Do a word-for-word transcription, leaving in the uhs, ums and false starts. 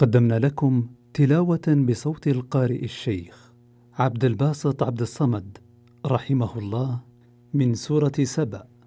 قدمنا لكم تلاوة بصوت القارئ الشيخ عبد الباسط عبد الصمد رحمه الله من سورة سبأ